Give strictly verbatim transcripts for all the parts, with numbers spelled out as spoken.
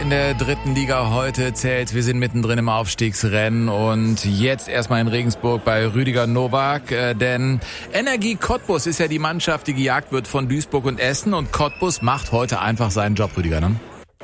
in der dritten Liga heute zählt. Wir sind mittendrin im Aufstiegsrennen und jetzt erstmal in Regensburg bei Rüdiger Nowak, äh, denn Energie Cottbus ist ja die Mannschaft, die gejagt wird von Duisburg und Essen, und Cottbus macht heute einfach seinen Job, Rüdiger, ne?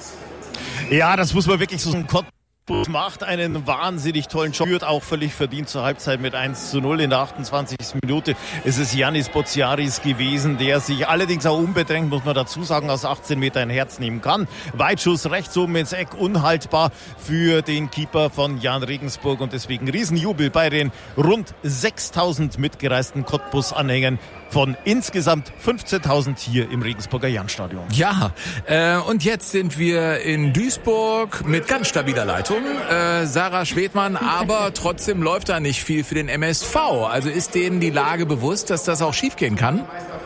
Ja, das muss man wirklich so sagen. Cottbus macht einen wahnsinnig tollen Job, führt auch völlig verdient zur Halbzeit mit eins zu null in der achtundzwanzigsten Minute. Es ist Yannis Botsiaris gewesen, der sich allerdings auch unbedrängt, muss man dazu sagen, aus achtzehn Meter ein Herz nehmen kann. Weitschuss rechts oben ins Eck, unhaltbar für den Keeper von Jan Regensburg, und deswegen Riesenjubel bei den rund sechstausend mitgereisten Cottbus-Anhängern von insgesamt fünfzehntausend hier im Regensburger Jahnstadion. Ja, äh, und jetzt sind wir in Duisburg mit ganz stabiler Leitung. Äh, Sarah Schwedmann, aber trotzdem läuft da nicht viel für den M S V. Also ist denen die Lage bewusst, dass das auch schiefgehen kann?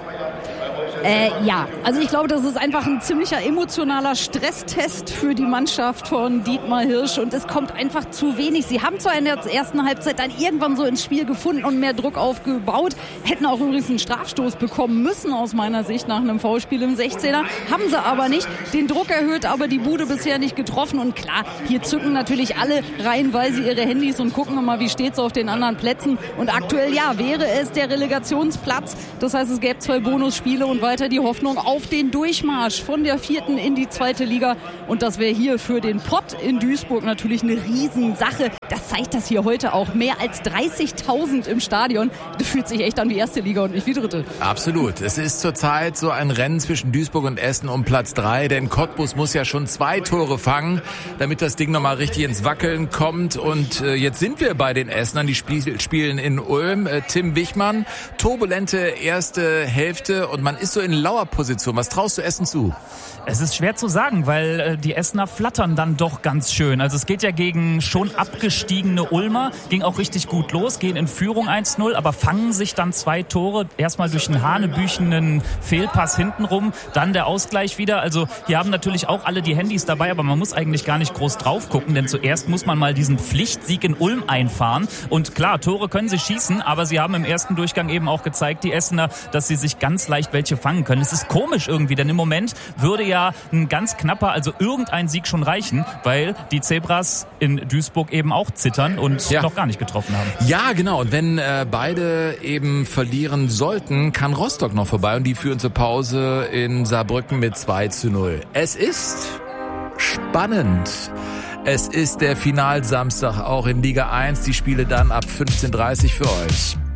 Äh, ja, also ich glaube, das ist einfach ein ziemlicher emotionaler Stresstest für die Mannschaft von Dietmar Hirsch, und es kommt einfach zu wenig. Sie haben zwar in der ersten Halbzeit dann irgendwann so ins Spiel gefunden und mehr Druck aufgebaut, hätten auch übrigens einen Strafstoß bekommen müssen aus meiner Sicht nach einem Foulspiel im sechzehner, haben sie aber nicht. Den Druck erhöht, aber die Bude bisher nicht getroffen, und klar, hier zücken natürlich alle reihenweise ihre Handys und gucken mal, wie steht's auf den anderen Plätzen, und aktuell, ja, wäre es der Relegationsplatz, das heißt, es gäbe zwei Bonusspiele und weiter die Hoffnung auf den Durchmarsch von der vierten in die zweite Liga. Und das wäre hier für den Pott in Duisburg natürlich eine Riesensache. Das zeigt das hier heute auch. Mehr als dreißigtausend im Stadion. Das fühlt sich echt an wie erste Liga und nicht wie dritte. Absolut. Es ist zurzeit so ein Rennen zwischen Duisburg und Essen um Platz drei. Denn Cottbus muss ja schon zwei Tore fangen, damit das Ding nochmal richtig ins Wackeln kommt. Und äh, jetzt sind wir bei den Essenern. Die Spiel- spielen in Ulm. Äh, Tim Wichmann, turbulente erste Hälfte, und man ist so in Lauerposition. Was traust du Essen zu? Es ist schwer zu sagen, weil äh, die Essener flattern dann doch ganz schön. Also es geht ja gegen schon abgestiegene Ulmer, ging auch richtig gut los, gehen in Führung eins null, aber fangen sich dann zwei Tore, erstmal durch einen hanebüchenen Fehlpass hintenrum, dann der Ausgleich wieder. Also hier haben natürlich auch alle die Handys dabei, aber man muss eigentlich gar nicht groß drauf gucken, denn zuerst muss man mal diesen Pflichtsieg in Ulm einfahren. Und klar, Tore können sie schießen, aber sie haben im ersten Durchgang eben auch gezeigt, die Essener, dass sie sich ganz leicht welche fangen können. Es ist komisch irgendwie, denn im Moment würde ja ein ganz knapper, also irgendein Sieg schon reichen, weil die Zebras in Duisburg eben auch zittern und ja. noch gar nicht getroffen haben. Ja, genau. Und wenn äh, beide eben verlieren sollten, kann Rostock noch vorbei, und die führen zur Pause in Saarbrücken mit zwei zu null. Es ist spannend. Es ist der Finalsamstag auch in Liga eins. Die Spiele dann ab fünfzehn Uhr dreißig für euch.